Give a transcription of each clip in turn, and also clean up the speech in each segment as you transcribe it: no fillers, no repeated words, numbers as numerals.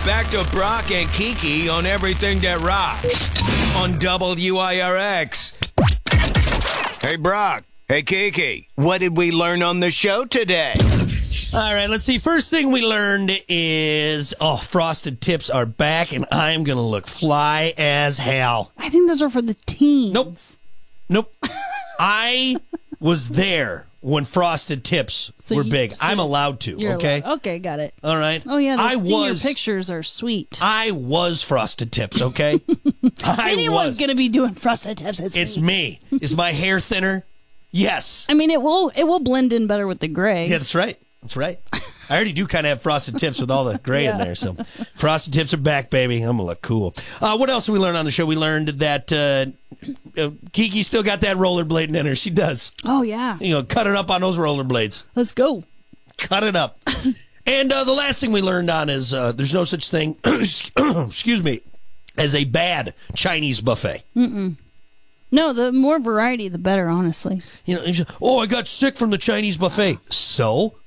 Back to Brock and Kiki on Everything That Rocks on WIRX. Hey, Brock. Hey, Kiki. What did we learn on the show today? All right, let's see. First thing we learned is, Frosted Tips are back, and I'm going to look fly as hell. I think those are for the teens. Nope. I was there when Frosted Tips were big. I'm allowed to, okay? Okay, got it. All right. Oh, yeah, those senior pictures are sweet. I was Frosted Tips, okay? Anyone's going to be doing Frosted Tips. It's me. Is my hair thinner? Yes. I mean, it will blend in better with the gray. Yeah, that's right. That's right. I already do kind of have Frosted Tips with all the gray in there. So Frosted Tips are back, baby. I'm going to look cool. What else did we learn on the show? We learned that Kiki still got that rollerblading in her. She does. Oh, yeah. Cut it up on those rollerblades. Let's go. Cut it up. And the last thing we learned on is there's no such thing, excuse me, as a bad Chinese buffet. Mm-mm. No, the more variety, the better, honestly. I got sick from the Chinese buffet. So?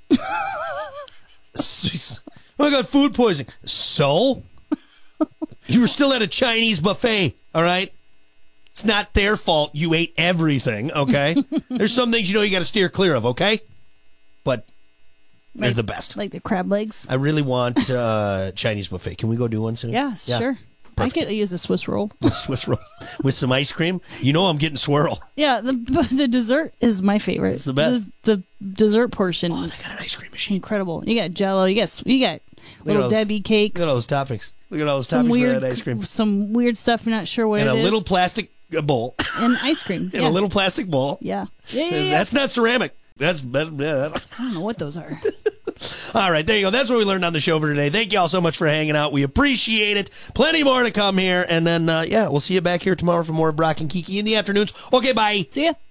I got food poisoning. So? You were still at a Chinese buffet, all right? It's not their fault you ate everything, okay? There's some things you got to steer clear of, okay? But they're the best. Like the crab legs? I really want Chinese buffet. Can we go do one soon? Yeah, sure. Perfect. I could use a Swiss roll. A Swiss roll with some ice cream. I'm getting swirl. Yeah, the dessert is my favorite. It's the best. The dessert portion. Oh, they got an ice cream machine. Incredible. You got Jell-O. You got little Debbie cakes. Look at all those toppings. Look at all those toppings for that ice cream. Some weird stuff. You're not sure what it is. And a little plastic bowl. And ice cream. In a little plastic bowl. Yeah. That's not ceramic. That's I don't know what those are. All right, there you go. That's what we learned on the show for today. Thank you all so much for hanging out. We appreciate it. Plenty more to come here. And then, we'll see you back here tomorrow for more Brock and Kiki in the afternoons. Okay, bye. See ya.